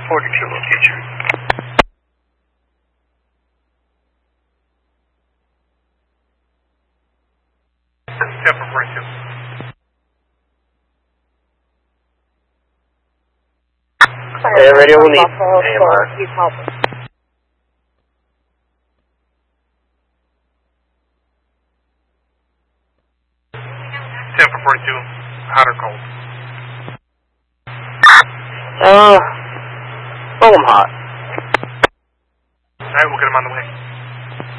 42 location. Tampa 42. Yeah, radio will need AMR. Tampa 42, hot or cold? Well, I'm hot. Alright, we'll get him on the way.